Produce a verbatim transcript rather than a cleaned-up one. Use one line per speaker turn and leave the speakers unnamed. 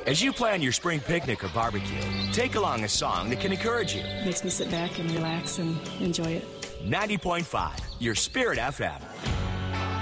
As you plan your spring picnic or barbecue, take along a song that can encourage you.
Makes me sit back and relax and enjoy it.
ninety point five, your Spirit F M.